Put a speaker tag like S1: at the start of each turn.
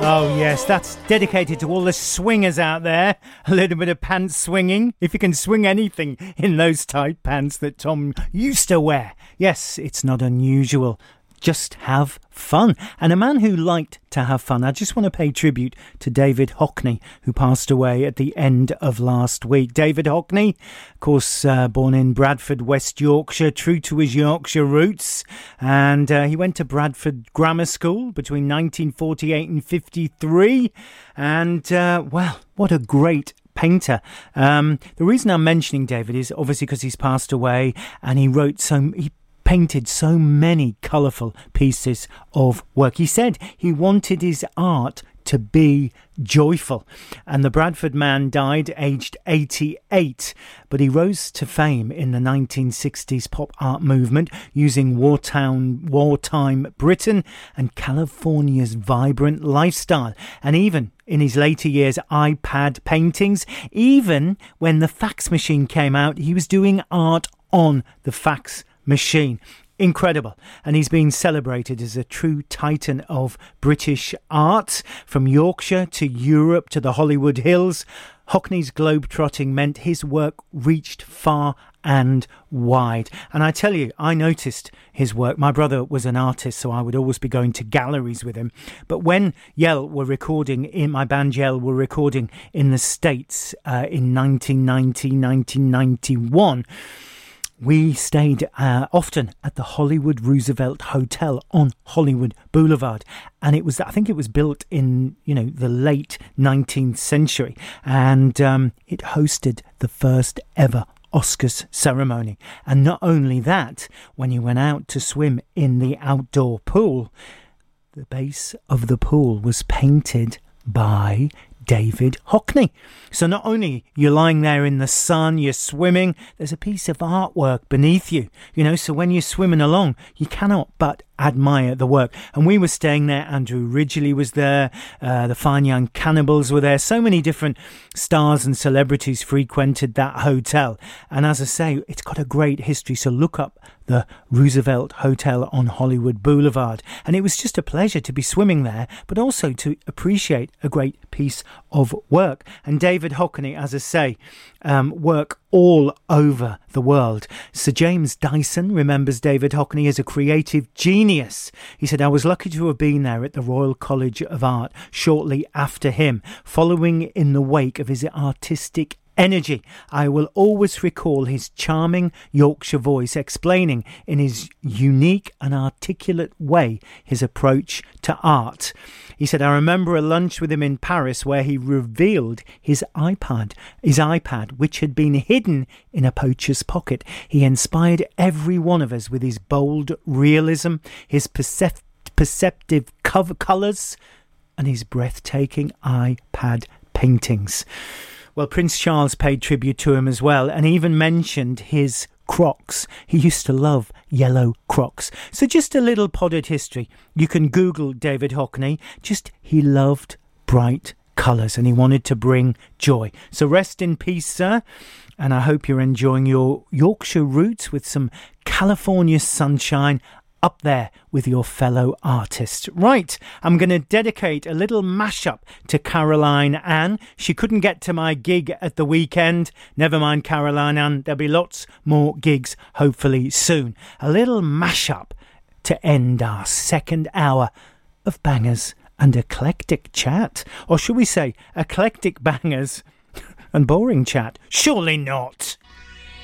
S1: Oh yes, that's dedicated to all the swingers out there. A little bit of pants swinging, if you can swing anything in those tight pants that Tom used to wear. Yes, it's not unusual. Just have fun. And a man who liked to have fun, I just want to pay tribute to David Hockney, who passed away at the end of last week. David Hockney, of course, born in Bradford, West Yorkshire, true to his Yorkshire roots. And he went to Bradford Grammar School between 1948 and 53. And, well, what a great painter. The reason I'm mentioning David is obviously because he's passed away, and he painted so many colourful pieces of work. He said he wanted his art to be joyful. And the Bradford man died aged 88, but he rose to fame in the 1960s pop art movement using wartime Britain and California's vibrant lifestyle. And even in his later years, iPad paintings. Even when the fax machine came out, he was doing art on the fax machine. Incredible. And he's been celebrated as a true titan of British art. From Yorkshire to Europe to the Hollywood Hills, Hockney's globetrotting meant his work reached far and wide. And I tell you, I noticed his work. My brother was an artist, so I would always be going to galleries with him. But when my band Yell were recording in the States in 1990, 1991, we stayed often at the Hollywood Roosevelt Hotel on Hollywood Boulevard. And I think it was built in, the late 19th century. And it hosted the first ever Oscars ceremony. And not only that, when you went out to swim in the outdoor pool, the base of the pool was painted by David Hockney. So not only you're lying there in the sun, you're swimming, there's a piece of artwork beneath you, so when you're swimming along, you cannot but admire the work. And we were staying there. Andrew Ridgeley was there, the Fine Young Cannibals were there. So many different stars and celebrities frequented that hotel. And as I say, it's got a great history. So look up the Roosevelt Hotel on Hollywood Boulevard. And it was just a pleasure to be swimming there, but also to appreciate a great piece of work. And David Hockney, as I say, work all over the world. Sir James Dyson remembers David Hockney as a creative genius. He said, "I was lucky to have been there at the Royal College of Art shortly after him, following in the wake of his artistic energy. I will always recall his charming Yorkshire voice explaining in his unique and articulate way his approach to art." He said, "I remember a lunch with him in Paris where he revealed his iPad, which had been hidden in a poacher's pocket. He inspired every one of us with his bold realism, his perceptive colours, and his breathtaking iPad paintings." Well, Prince Charles paid tribute to him as well, and even mentioned his Crocs. He used to love yellow Crocs. So just a little podded history. You can Google David Hockney. He loved bright colours and he wanted to bring joy. So rest in peace, sir. And I hope you're enjoying your Yorkshire roots with some California sunshine up there with your fellow artists. Right, I'm going to dedicate a little mashup to Caroline Ann. She couldn't get to my gig at the weekend. Never mind, Caroline Ann, there'll be lots more gigs hopefully soon. A little mashup to end our second hour of bangers and eclectic chat. Or should we say eclectic bangers and boring chat? Surely not.